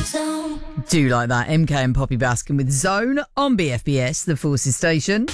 Do like that. MK and Poppy Baskin with Zone on BFBS, the Forces station.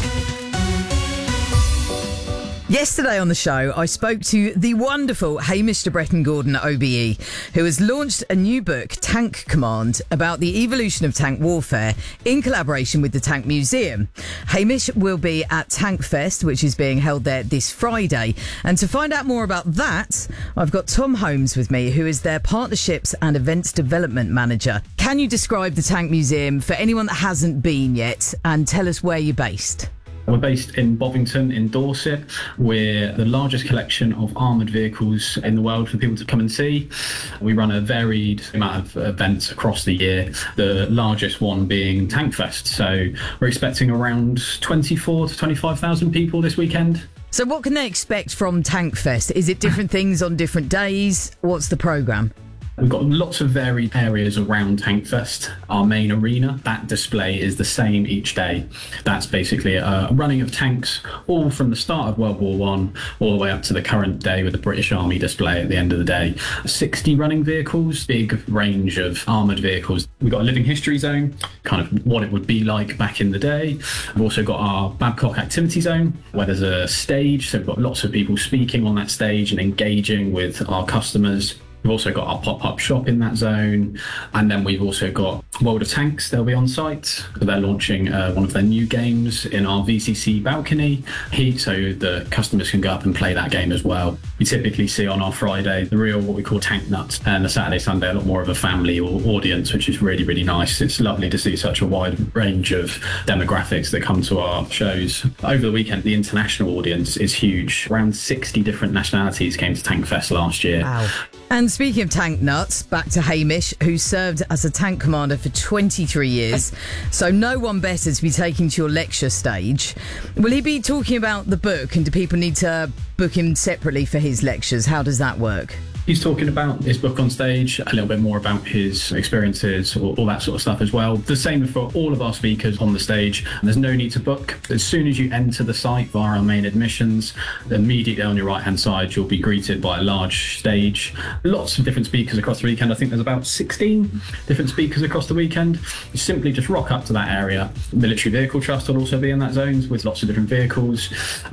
Yesterday on the show, I spoke to the wonderful Hamish de Bretton-Gordon at OBE, who has launched a new book, Tank Command, about the evolution of tank warfare in collaboration with the Tank Museum. Hamish will be at Tank Fest, which is being held there this Friday. And to find out more about that, I've got Tom Holmes with me, who is their Partnerships and Events Development Manager. Can you describe the Tank Museum for anyone that hasn't been yet and tell us where you're based? We're based in Bovington in Dorset. We're the largest collection of armoured vehicles in the world for people to come and see. We run a varied amount of events across the year, the largest one being Tank Fest. So we're expecting around 24 to 25,000 people this weekend. So what can they expect from Tank Fest? Is it different things on different days? What's the programme? We've got lots of varied areas around Tank Fest. Our main arena, that display is the same each day. That's basically a running of tanks, all from the start of World War I, all the way up to the current day with the British Army display at the end of the day. 60 running vehicles, big range of armoured vehicles. We've got a living history zone, kind of what it would be like back in the day. We've also got our Babcock activity zone, where there's a stage, so we've got lots of people speaking on that stage and engaging with our customers. We've also got our pop-up shop in that zone. And then we've also got World of Tanks. They'll be on site. So they're launching one of their new games in our VCC balcony, so the customers can go up and play that game as well. We typically see on our Friday the real, what we call tank nuts, and the Saturday, Sunday, a lot more of a family or audience, which is really, really nice. It's lovely to see such a wide range of demographics that come to our shows. Over the weekend, the international audience is huge. Around 60 different nationalities came to Tank Fest last year. Wow. And speaking of tank nuts, back to Hamish, who served as a tank commander for 23 years. So no one better to be taking to your lecture stage. Will he be talking about the book, and do people need to book him separately for his lectures? How does that work? He's talking about his book on stage, a little bit more about his experiences, all that sort of stuff as well. The same for all of our speakers on the stage. There's no need to book. As soon as you enter the site via our main admissions, immediately on your right-hand side, you'll be greeted by a large stage. Lots of different speakers across the weekend. I think there's about 16 different speakers across the weekend. You simply just rock up to that area. Military Vehicle Trust will also be in that zone with lots of different vehicles.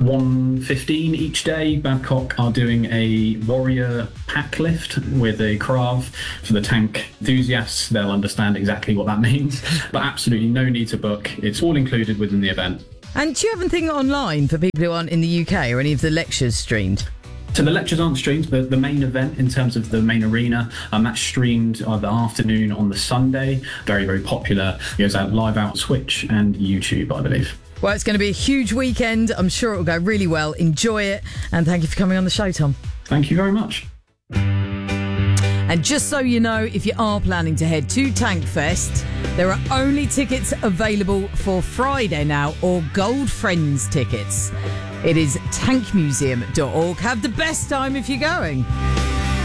1:15 each day, Babcock are doing a warrior pack lift with a Krav. For the tank enthusiasts, they'll understand exactly what that means, but absolutely no need to book. It's all included within the event. And do you have anything online for people who aren't in the UK, or any of the lectures streamed? So the lectures aren't streamed, but the main event in terms of the main arena, that's streamed the afternoon on the Sunday. Very, very popular. It goes out live out Twitch and YouTube, I believe. Well, it's going to be a huge weekend. I'm sure it will go really well. Enjoy it. And thank you for coming on the show, Tom. Thank you very much. And just so you know, if you are planning to head to Tank Fest, there are only tickets available for Friday now, or Gold Friends tickets. It is tankmuseum.org. Have the best time if you're going.